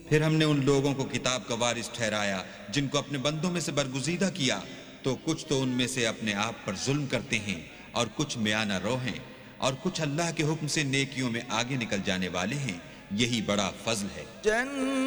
फिर हमने उन लोगों को किताब का वारिस ठहराया जिनको अपने बंदों में से बरगुजीदा किया, तो कुछ तो उनमें से अपने आप पर जुल्म करते हैं और कुछ म्याना रो हैं, और कुछ अल्लाह के हुक्म से नेकियों में आगे निकल जाने वाले हैं। यही बड़ा फजल है।